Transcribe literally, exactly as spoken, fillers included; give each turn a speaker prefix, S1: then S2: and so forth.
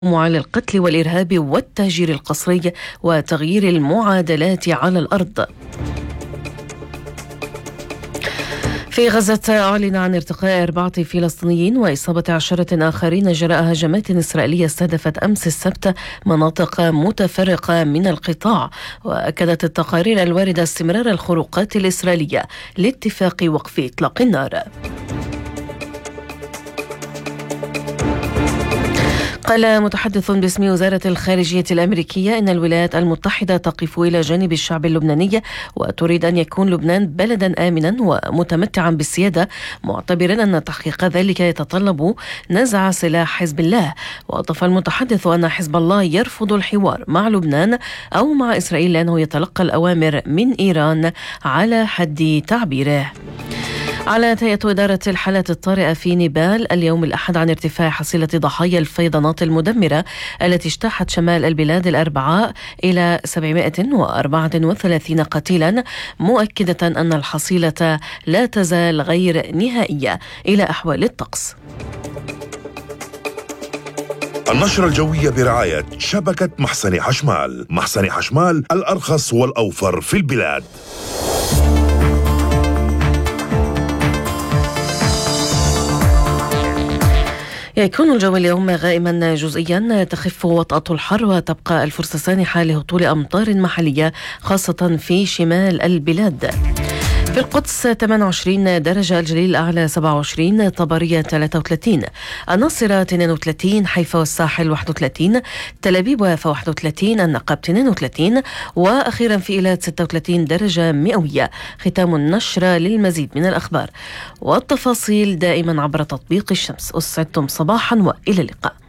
S1: على القتل والإرهاب والتهجير القسري وتغيير المعادلات على الأرض. في غزة أعلن عن ارتقاء أربعة فلسطينيين وإصابة عشرة آخرين جراء هجمات إسرائيلية استهدفت أمس السبت مناطق متفرقة من القطاع. وأكدت التقارير الواردة استمرار الخروقات الإسرائيلية لاتفاق وقف إطلاق النار. قال متحدث باسم وزارة الخارجية الأمريكية إن الولايات المتحدة تقف إلى جانب الشعب اللبناني وتريد أن يكون لبنان بلدا آمنا ومتمتعا بالسيادة، معتبرا أن تحقيق ذلك يتطلب نزع سلاح حزب الله. وأضاف المتحدث أن حزب الله يرفض الحوار مع لبنان أو مع إسرائيل لأنه يتلقى الأوامر من إيران على حد تعبيره. أعلنت هيئة إدارة الحالات الطارئة في نيبال اليوم الأحد عن ارتفاع حصيلة ضحايا الفيضانات المدمرة التي اجتاحت شمال البلاد الأربعاء إلى سبعمائة وأربعة وثلاثين قتيلا، مؤكدة أن الحصيلة لا تزال غير نهائية. إلى أحوال الطقس.
S2: النشرة الجوية برعاية شبكة محسن حشمال. محسن حشمال الأرخص والأوفر في البلاد.
S1: يكون الجو اليوم غائما جزئيا، تخف وطأة الحر وتبقى الفرصة سانحة لهطول أمطار محلية خاصة في شمال البلاد. في القدس ثمانية وعشرين درجة، الجليل الأعلى سبعة وعشرين، طبرية ثلاثة وثلاثين، الناصرة اثنين وثلاثين، حيفا والساحل واحد وثلاثين، تل أبيب ويافا واحد وثلاثين، النقب اثنين وثلاثين، وأخيرا في إيلات ستة وثلاثين درجة مئوية. ختام النشرة. للمزيد من الأخبار والتفاصيل دائما عبر تطبيق الشمس. أسعدتم صباحا وإلى اللقاء.